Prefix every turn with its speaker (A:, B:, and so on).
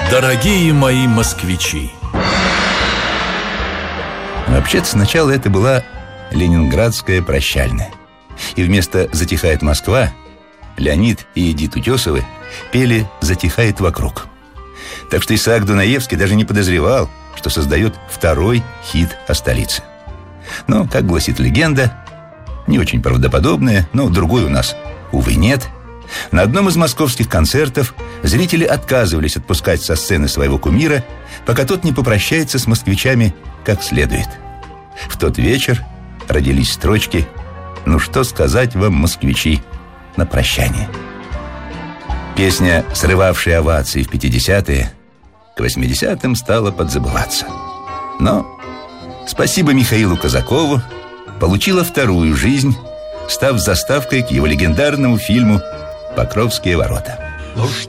A: Дорогие мои москвичи.
B: Вообще-то сначала это была ленинградская прощальная. И вместо «Затихает Москва» Леонид и Эдит Утесовы пели «Затихает вокруг». Так что Исаак Дунаевский даже не подозревал, что создает второй хит о столице. Но, как гласит легенда, не очень правдоподобная, но другой у нас, увы, нет. На одном из московских концертов зрители отказывались отпускать со сцены своего кумира, пока тот не попрощается с москвичами как следует. В тот вечер родились строчки «Ну что сказать вам, москвичи, на прощание». Песня, срывавшая овации в 50-е, к 80-м стала подзабываться. Но, спасибо Михаилу Казакову, получила вторую жизнь, став заставкой к его легендарному фильму «Покровские ворота».